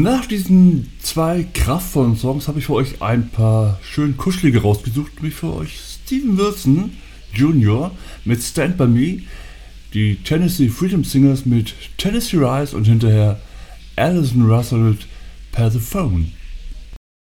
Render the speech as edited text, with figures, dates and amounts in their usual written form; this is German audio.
Nach diesen zwei kraftvollen Songs habe ich für euch ein paar schön kuschelige rausgesucht, wie für euch Steven Wilson Jr. mit Stand By Me, die Tennessee Freedom Singers mit Tennessee Rise und hinterher Alison Russell mit Persephone.